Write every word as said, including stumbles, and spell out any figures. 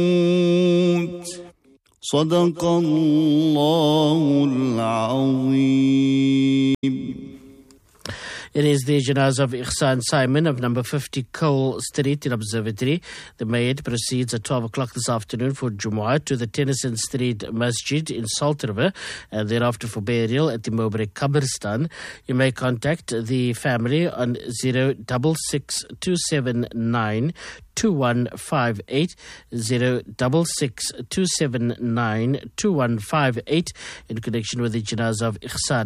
صدق الله العظيم. It is the janazah of Ihsan Simon of number fifty Cole Street in Observatory. The Mayyit proceeds at twelve o'clock this afternoon for Jumu'ah to the Tennyson Street Masjid in Salt River, and thereafter for burial at the Mowbray Qabristan. You may contact the family on zero six six two seven nine two one five eight, zero six six two seven nine two one five eight in connection with the janazah of Ihsan